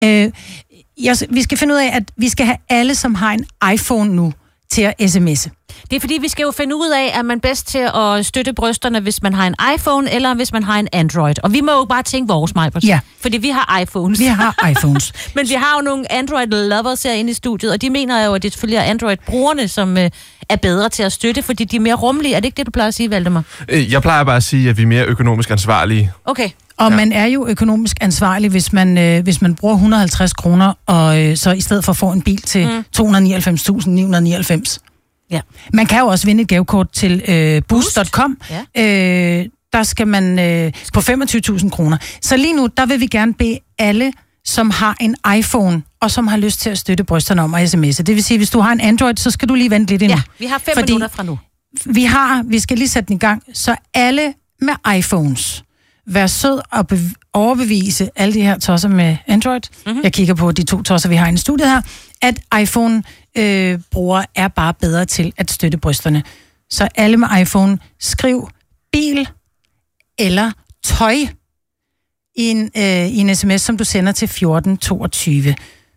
Vi skal finde ud af, at vi skal have alle, som har en iPhone nu, til at sms'e. Det er fordi, vi skal jo finde ud af, at man bedst til at støtte brysterne, hvis man har en iPhone, eller hvis man har en Android. Og vi må jo bare tænke vores, Majbert. Ja. Fordi vi har iPhones. Vi har iPhones. Men vi har jo nogle Android-lovers herinde i studiet, og de mener jo, at det selvfølgelig er Android-brugerne, som er bedre til at støtte, fordi de er mere rummelige. Er det ikke det, du plejer at sige, Valdemar? Jeg plejer bare at sige, at vi er mere økonomisk ansvarlige. Okay. Og man er jo økonomisk ansvarlig, hvis man bruger 150 kroner, og så i stedet for får en bil til 299.999. Ja. Man kan jo også vinde et gavekort til boost.com. Ja. Der skal man på 25.000 kroner. Så lige nu, der vil vi gerne bede alle, som har en iPhone, og som har lyst til at støtte brysterne om at sms'e. Det vil sige, hvis du har en Android, så skal du lige vente lidt endnu. Ja, vi har 5 minutter fra nu. Vi skal lige sætte den i gang, så alle med iPhones, vær sød og overbevise alle de her tosser med Android. Mm-hmm. Jeg kigger på de 2 tosser, vi har i studiet her, at iPhone-brugere er bare bedre til at støtte brysterne. Så alle med iPhone, skriv bil eller tøj i en sms, som du sender til 1422.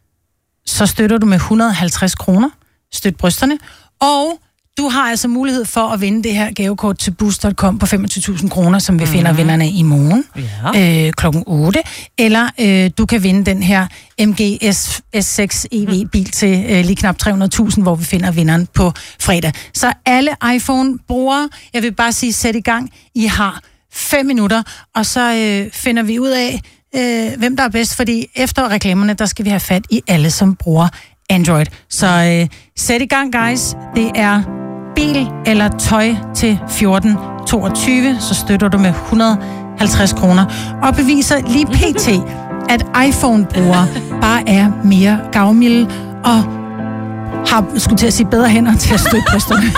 Så støtter du med 150 kroner, støt brysterne, og du har altså mulighed for at vinde det her gavekort til boost.com på 25.000 kroner, som vi finder vinderne i morgen klokken 8. Eller du kan vinde den her MG S6 EV-bil til lige knap 300.000, hvor vi finder vinderen på fredag. Så alle iPhone-brugere, jeg vil bare sige, sæt i gang. I har 5 minutter, og så finder vi ud af, hvem der er bedst, fordi efter reklamerne, der skal vi have fat i alle, som bruger Android. Så sæt i gang, guys. Det er bil eller tøj til 1422, så støtter du med 150 kroner. Og beviser lige pt, at iPhone-brugere bare er mere gavmilde og har, skulle til at sige, bedre hænder til at støtte brysterne.